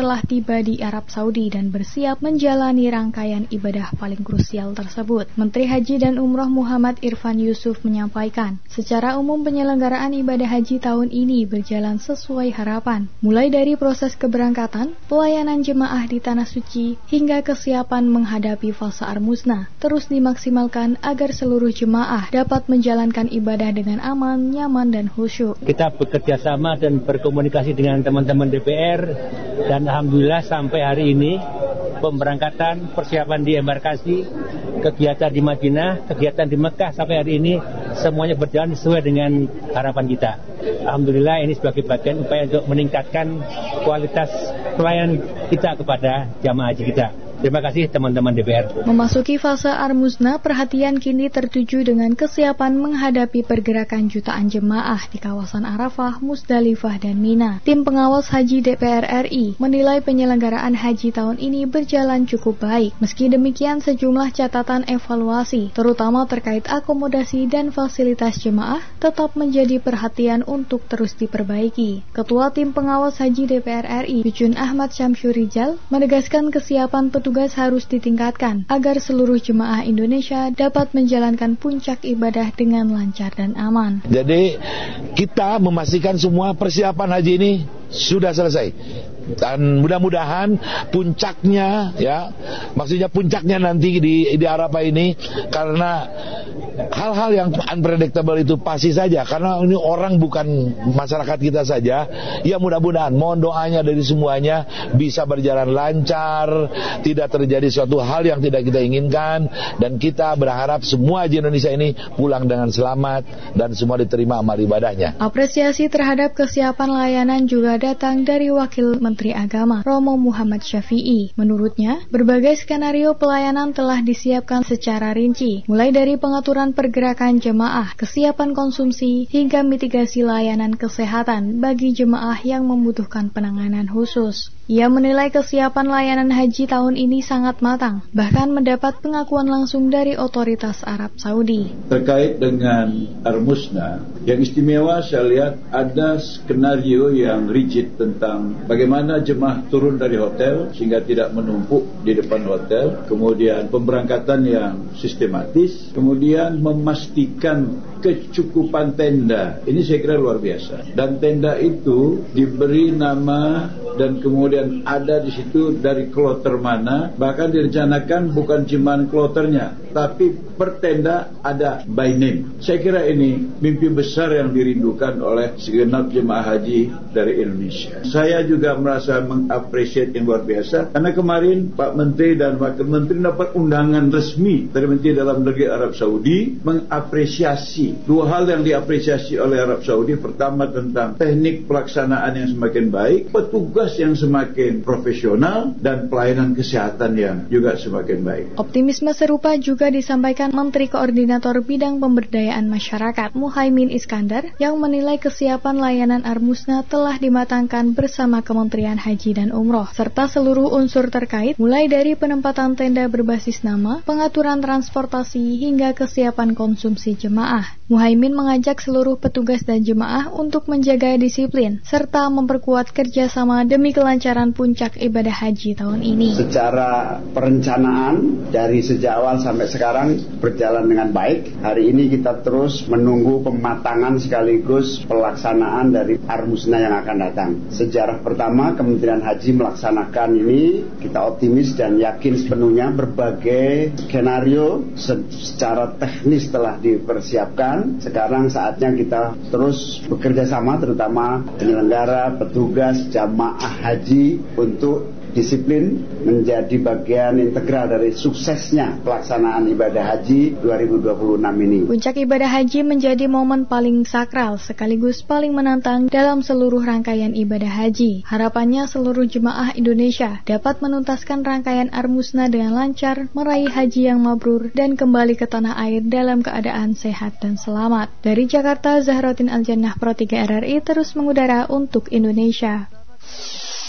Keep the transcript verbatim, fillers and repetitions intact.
telah tiba di Arab Saudi dan bersiap menjalani rangkaian ibadah paling krusial tersebut. Menteri Haji dan Umroh Muhammad Irfan Yusuf menyampaikan, secara umum penyelenggaraan ibadah haji tahun ini berjalan sesuai harapan, mulai dari proses keberangkatan, pelayanan jemaah di Tanah Suci, hingga kesiapan menghadapi fase Armusna, terus dimaksimalkan agar seluruh jemaah dapat menjalankan ibadah dengan aman, nyaman, dan khusyuk. Kita bekerja sama dan berkomunikasi dengan teman-teman D P R dan alhamdulillah sampai hari ini pemberangkatan, persiapan di embarkasi, kegiatan di Madinah, kegiatan di Mekah sampai hari ini semuanya berjalan sesuai dengan harapan kita. Alhamdulillah ini sebagai bagian upaya untuk meningkatkan kualitas pelayanan kita kepada jamaah haji kita. Terima kasih teman-teman D P R. Memasuki fase Armusna, perhatian kini tertuju dengan kesiapan menghadapi pergerakan jutaan jemaah di kawasan Arafah, Musdalifah, dan Mina. Tim pengawas haji D P R R I menilai penyelenggaraan haji tahun ini berjalan cukup baik. Meski demikian, sejumlah catatan evaluasi, terutama terkait akomodasi dan fasilitas jemaah, tetap menjadi perhatian untuk terus diperbaiki. Ketua Tim Pengawas Haji D P R R I, Bujun Ahmad Syamsurijal, menegaskan kesiapan petugas Tugas harus ditingkatkan agar seluruh jemaah Indonesia dapat menjalankan puncak ibadah dengan lancar dan aman. Jadi kita memastikan semua persiapan haji ini sudah selesai. Dan mudah-mudahan puncaknya, ya, maksudnya puncaknya nanti di di Arafah ini, karena hal-hal yang unpredictable itu pasti saja, karena ini orang bukan masyarakat kita saja. Ya mudah-mudahan, mohon doanya dari semuanya bisa berjalan lancar, tidak terjadi suatu hal yang tidak kita inginkan, dan kita berharap semua haji Indonesia ini pulang dengan selamat dan semua diterima amal ibadahnya. Apresiasi terhadap kesiapan layanan juga datang dari Wakil Menteri Agama, Romo Muhammad Syafi'i. Menurutnya, berbagai skenario pelayanan telah disiapkan secara rinci, mulai dari pengaturan pergerakan jemaah, kesiapan konsumsi, hingga mitigasi layanan kesehatan bagi jemaah yang membutuhkan penanganan khusus. Ia menilai kesiapan layanan haji tahun ini sangat matang, bahkan mendapat pengakuan langsung dari otoritas Arab Saudi. Terkait dengan Armusna, yang istimewa saya lihat ada skenario yang rigid tentang bagaimana jemaah turun dari hotel sehingga tidak menumpuk di depan hotel, kemudian pemberangkatan yang sistematis, kemudian memastikan kecukupan tenda. Ini saya kira luar biasa. Dan tenda itu diberi nama dan kemudian ada di situ dari kloter mana, bahkan direncanakan bukan cuma kloternya, tapi per tenda ada by name. Saya kira ini mimpi besar yang dirindukan oleh segenap jemaah haji dari Indonesia. Saya juga merasa mengapresiasi yang luar biasa, karena kemarin Pak Menteri dan Wakil Menteri dapat undangan resmi dari Menteri Dalam Negeri Arab Saudi mengapresiasi dua hal yang diapresiasi oleh Arab Saudi. Pertama, tentang teknik pelaksanaan yang semakin baik, petugas yang semakin profesional, dan pelayanan kesehatan yang juga semakin baik. Optimisme serupa juga disampaikan Menteri Koordinator Bidang Pemberdayaan Masyarakat Muhaimin Iskandar, yang menilai kesiapan layanan Armusna telah dimatangkan bersama Kementerian Haji dan Umroh serta seluruh unsur terkait, mulai dari penempatan tenda berbasis nama, pengaturan transportasi, hingga kesiapan konsumsi jemaah. Muhaimin mengajak seluruh petugas dan jemaah untuk menjaga disiplin serta memperkuat kerjasama demi kelancaran puncak ibadah haji tahun ini. Secara perencanaan dari sejak awal sampai sekarang berjalan dengan baik. Hari ini kita terus menunggu pematangan sekaligus pelaksanaan dari Armusna yang akan datang. Sejarah pertama Kementerian Haji melaksanakan ini, kita optimis dan yakin sepenuhnya berbagai skenario secara teknis telah dipersiapkan. Sekarang saatnya kita terus bekerja sama, terutama penyelenggara, petugas, jamaah haji, untuk disiplin menjadi bagian integral dari suksesnya pelaksanaan ibadah haji dua ribu dua puluh enam ini. Puncak ibadah haji menjadi momen paling sakral sekaligus paling menantang dalam seluruh rangkaian ibadah haji. Harapannya seluruh jemaah Indonesia dapat menuntaskan rangkaian Armusna dengan lancar, meraih haji yang mabrur, dan kembali ke tanah air dalam keadaan sehat dan selamat. Dari Jakarta, Zahrotin Aljannah, Pro tiga R R I terus mengudara untuk Indonesia.